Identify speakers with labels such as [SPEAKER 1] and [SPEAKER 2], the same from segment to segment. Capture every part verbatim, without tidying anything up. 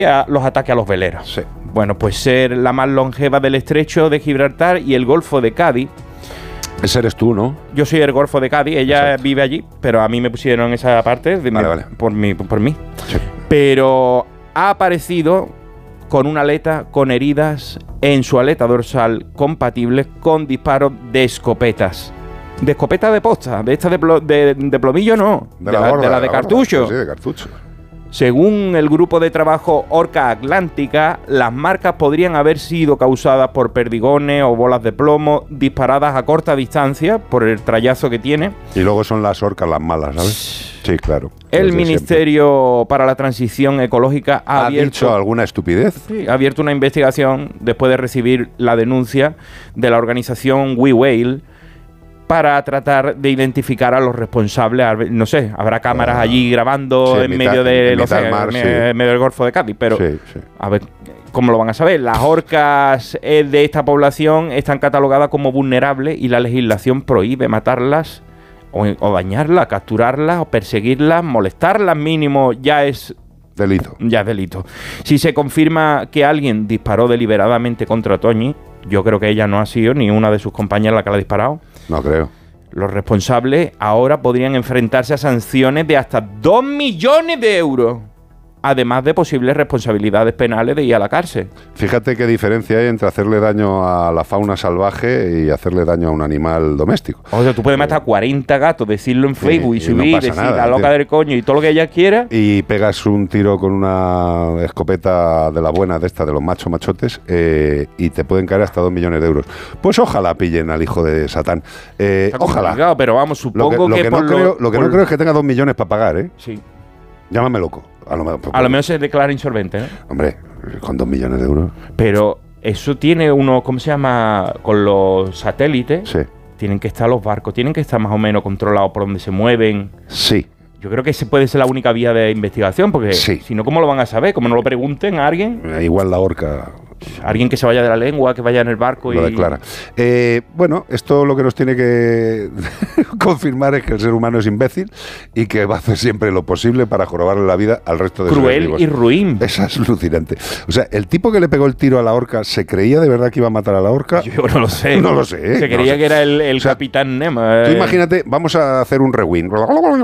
[SPEAKER 1] a los ataques a los veleros.
[SPEAKER 2] Sí.
[SPEAKER 1] Bueno, pues ser la más longeva del estrecho de Gibraltar y el Golfo de Cádiz.
[SPEAKER 2] Ese eres tú, ¿no?
[SPEAKER 1] Yo soy el Golfo de Cádiz, ella
[SPEAKER 2] Exacto.
[SPEAKER 1] vive allí, pero a mí me pusieron esa parte de
[SPEAKER 2] Vale,
[SPEAKER 1] mi,
[SPEAKER 2] vale.
[SPEAKER 1] Por, mí, por mí.
[SPEAKER 2] Sí.
[SPEAKER 1] Pero ha aparecido con una aleta con heridas en su aleta dorsal compatibles con disparos de escopetas. De escopeta de posta, de esta de, plo, de, de plomillo no,
[SPEAKER 2] De
[SPEAKER 1] de
[SPEAKER 2] la,
[SPEAKER 1] la,
[SPEAKER 2] gorda,
[SPEAKER 1] de, la
[SPEAKER 2] de
[SPEAKER 1] de
[SPEAKER 2] la
[SPEAKER 1] cartucho.
[SPEAKER 2] gorda. Sí, de cartucho.
[SPEAKER 1] Según el grupo de trabajo Orca Atlántica, las marcas podrían haber sido causadas por perdigones o bolas de plomo disparadas a corta distancia por el trayazo que tiene.
[SPEAKER 2] Y luego son las orcas las malas, ¿sabes? Sí, claro.
[SPEAKER 1] El Ministerio siempre. para la Transición Ecológica ha,
[SPEAKER 2] ¿Ha
[SPEAKER 1] abierto,
[SPEAKER 2] dicho alguna estupidez?
[SPEAKER 1] Sí, ha abierto una investigación después de recibir la denuncia de la organización We Whale para tratar de identificar a los responsables. No sé, habrá cámaras ah, allí grabando sí, en, mitad, medio de, en, los, en, mar, en, sí. en medio del Golfo de Cádiz, pero sí, sí. a ver cómo lo van a saber. Las orcas de esta población están catalogadas como vulnerables y la legislación prohíbe matarlas o, o dañarlas, capturarlas o perseguirlas, molestarlas mínimo ya es
[SPEAKER 2] delito.
[SPEAKER 1] Ya es delito. Si se confirma que alguien disparó deliberadamente contra Toñi, yo creo que ella no ha sido ni una de sus compañeras la que la ha disparado.
[SPEAKER 2] No creo.
[SPEAKER 1] Los responsables ahora podrían enfrentarse a sanciones de hasta dos millones de euros, además de posibles responsabilidades penales de ir a la cárcel.
[SPEAKER 2] Fíjate qué diferencia hay entre hacerle daño a la fauna salvaje y hacerle daño a un animal doméstico.
[SPEAKER 1] O sea, tú puedes matar a cuarenta gatos, decirlo en Facebook y, y subir, no decir nada, la loca tío. del coño y todo lo que ella quiera.
[SPEAKER 2] Y pegas un tiro con una escopeta de la buena, de esta, de los machos machotes, eh, y te pueden caer hasta dos millones de euros. Pues ojalá pillen al hijo de Satán. Eh, ojalá.
[SPEAKER 1] Pero vamos, supongo
[SPEAKER 2] lo que, lo
[SPEAKER 1] que,
[SPEAKER 2] que,
[SPEAKER 1] por
[SPEAKER 2] no,
[SPEAKER 1] lo,
[SPEAKER 2] creo, lo que
[SPEAKER 1] por...
[SPEAKER 2] no creo es que tenga dos millones para pagar, ¿eh?
[SPEAKER 1] Sí.
[SPEAKER 2] Llámame loco. A lo, mejor,
[SPEAKER 1] a lo menos se declara insolvente, ¿no?
[SPEAKER 2] Hombre, con dos millones de euros.
[SPEAKER 1] Pero eso tiene uno, ¿cómo se llama? Con los satélites.
[SPEAKER 2] Sí.
[SPEAKER 1] Tienen que estar los barcos, tienen que estar más o menos controlados por donde se mueven.
[SPEAKER 2] Sí.
[SPEAKER 1] Yo creo que ese puede ser la única vía de investigación, porque
[SPEAKER 2] sí.
[SPEAKER 1] si no, ¿cómo lo van a saber? ¿Cómo no lo pregunten a alguien?
[SPEAKER 2] Eh, igual la orca...
[SPEAKER 1] Alguien que se vaya de la lengua, que vaya en el barco y...
[SPEAKER 2] Lo declara. Eh, bueno, esto lo que nos tiene que confirmar es que el ser humano es imbécil y que va a hacer siempre lo posible para jorobarle la vida al resto de sus
[SPEAKER 1] Cruel y ruin.
[SPEAKER 2] Eso es alucinante. O sea, el tipo que le pegó el tiro a la orca, ¿se creía de verdad que iba a matar a la orca?
[SPEAKER 1] Yo no lo sé.
[SPEAKER 2] No lo sé.
[SPEAKER 1] Se
[SPEAKER 2] no
[SPEAKER 1] creía
[SPEAKER 2] sé.
[SPEAKER 1] que era el, el
[SPEAKER 2] o sea,
[SPEAKER 1] Capitán Nemo. Eh.
[SPEAKER 2] Tú imagínate, vamos a hacer un rewind.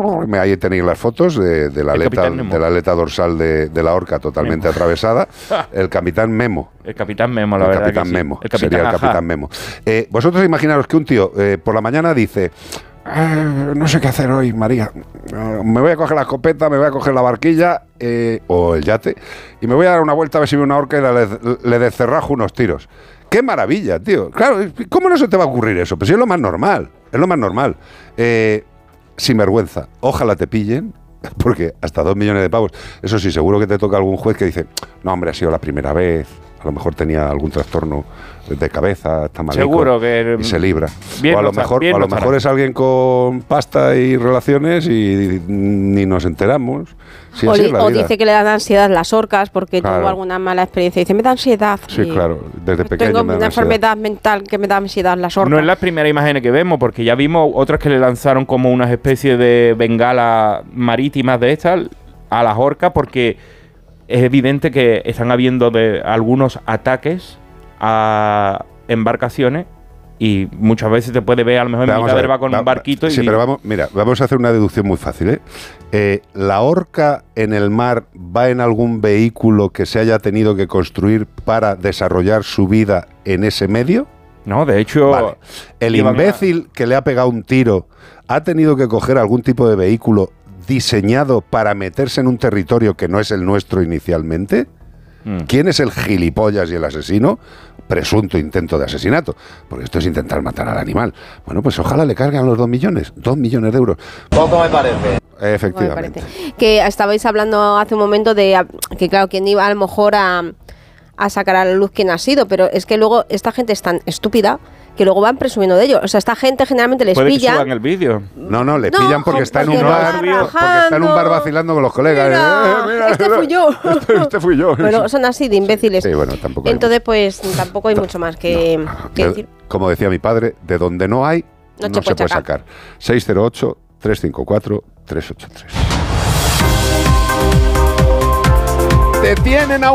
[SPEAKER 2] Ahí tenéis las fotos de, de, la, aleta, de la aleta dorsal de, de la orca totalmente Memo. atravesada. El Capitán Memo.
[SPEAKER 1] El Capitán Memo, la
[SPEAKER 2] el
[SPEAKER 1] verdad.
[SPEAKER 2] Capitán
[SPEAKER 1] que sí.
[SPEAKER 2] Memo.
[SPEAKER 1] El Capitán,
[SPEAKER 2] sería el
[SPEAKER 1] ajá.
[SPEAKER 2] Capitán Memo. Eh, vosotros imaginaros que un tío eh, por la mañana dice... Eh, no sé qué hacer hoy, María. Eh, me voy a coger la escopeta, me voy a coger la barquilla eh, o el yate y me voy a dar una vuelta a ver si veo una orca y le, le descerrajo unos tiros. ¡Qué maravilla, tío! Claro, ¿cómo no se te va a ocurrir eso? Pues sí, es lo más normal. Es lo más normal. Eh, sin vergüenza. Ojalá te pillen. Porque hasta dos millones de pavos. Eso sí, seguro que te toca algún juez que dice, no, hombre, ha sido la primera vez. A lo mejor tenía algún trastorno de cabeza, está malico.
[SPEAKER 1] Seguro que...
[SPEAKER 2] Y se libra.
[SPEAKER 1] Bien
[SPEAKER 2] o a lo
[SPEAKER 1] está,
[SPEAKER 2] mejor, a lo mejor es alguien con pasta y relaciones y ni nos enteramos. Sí,
[SPEAKER 3] o,
[SPEAKER 2] así
[SPEAKER 3] li,
[SPEAKER 2] es la
[SPEAKER 3] o
[SPEAKER 2] vida.
[SPEAKER 3] dice que le dan ansiedad las orcas porque
[SPEAKER 2] claro.
[SPEAKER 3] tuvo alguna mala experiencia. Dice, me da ansiedad.
[SPEAKER 2] Sí, claro. Desde pequeño
[SPEAKER 3] tengo
[SPEAKER 2] me da
[SPEAKER 3] una
[SPEAKER 2] ansiedad.
[SPEAKER 3] enfermedad mental que me da ansiedad las orcas.
[SPEAKER 1] No es la primera imagen que vemos, porque ya vimos otras que le lanzaron como unas especies de bengalas marítimas de estas a las orcas, porque es evidente que están habiendo de algunos ataques a embarcaciones y muchas veces te puede ver a lo mejor en mitad de va con va, un barquito.
[SPEAKER 2] Sí,
[SPEAKER 1] y
[SPEAKER 2] pero vamos, mira, vamos a hacer una deducción muy fácil, ¿eh? Eh, ¿La orca en el mar va en algún vehículo que se haya tenido que construir para desarrollar su vida en ese medio?
[SPEAKER 1] No, de hecho...
[SPEAKER 2] Vale. El imbécil a... que le ha pegado un tiro ha tenido que coger algún tipo de vehículo diseñado para meterse en un territorio que no es el nuestro inicialmente. Mm. ¿Quién es el gilipollas y el asesino? Presunto intento de asesinato, porque esto es intentar matar al animal. Bueno, pues ojalá le cargan los dos millones, dos millones de euros.
[SPEAKER 4] Poco me parece.
[SPEAKER 2] Efectivamente.
[SPEAKER 3] Me parece. Que estabais hablando hace un momento de que, claro, quién iba a lo mejor a, a sacar a la luz quién ha sido, pero es que luego esta gente es tan estúpida que luego van presumiendo de ello. O sea, esta gente generalmente les
[SPEAKER 1] Puede
[SPEAKER 3] pilla.
[SPEAKER 1] Que suban el vídeo.
[SPEAKER 2] No, no, le
[SPEAKER 3] no,
[SPEAKER 2] pillan porque está en un bar, porque está en un bar vacilando con los colegas.
[SPEAKER 3] Mira,
[SPEAKER 2] eh, mira,
[SPEAKER 3] este fui yo.
[SPEAKER 2] Este, este fui yo.
[SPEAKER 3] Bueno, son así de imbéciles.
[SPEAKER 2] Sí, bueno, tampoco.
[SPEAKER 3] Entonces, pues tampoco hay mucho más que,
[SPEAKER 2] no,
[SPEAKER 3] que
[SPEAKER 2] de,
[SPEAKER 3] decir.
[SPEAKER 2] Como decía mi padre, de donde no hay, no, no se puede sacar. seis cero ocho, tres cinco cuatro, tres ocho tres. Detienen a